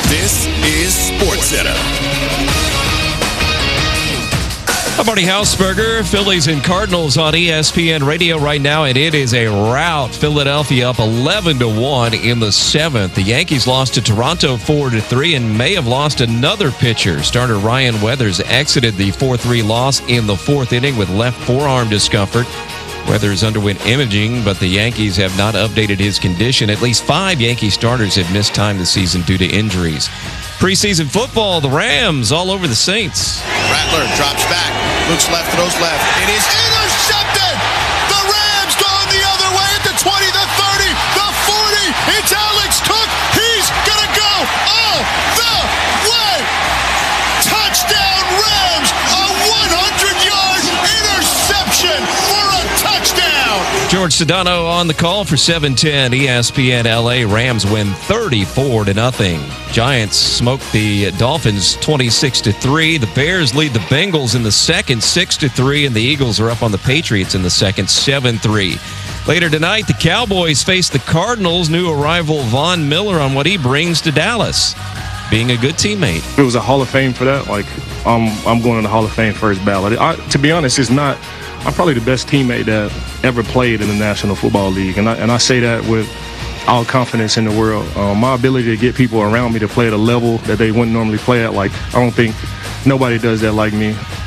This is SportsCenter. I'm Marty Hausberger. Phillies and Cardinals on ESPN Radio right now, and it is a rout. Philadelphia up 11-1 in the seventh. The Yankees lost to Toronto 4-3 and may have lost another pitcher. Starter Ryan Weathers exited the 4-3 loss in the fourth inning with left forearm discomfort. Weathers underwent imaging, but the Yankees have not updated his condition. At least 5 Yankee starters have missed time this season due to injuries. Preseason football, the Rams all over the Saints. Rattler drops back, looks left, throws left. It is intercepted! The Rams going the other way at the 20, the 30, the 40. It's Alex Cook. He's going to go all the way. Touchdown Rams! A 100-yard interception for a touchdown! George Sedano on the call for 710 ESPN LA. Rams win 34-0. Giants smoke the Dolphins 26-3. The Bears lead the Bengals in the second 6-3, and the Eagles are up on the Patriots in the second 7-3. Later tonight, the Cowboys face the Cardinals. New arrival Von Miller on what he brings to Dallas, being a good teammate. It was a Hall of Fame for that. I'm going to the Hall of Fame first ballot. To be honest, it's not. I'm probably the best teammate that ever played in the National Football League, and I say that with all confidence in the world. My ability to get people around me to play at a level that they wouldn't normally play at, I don't think nobody does that like me.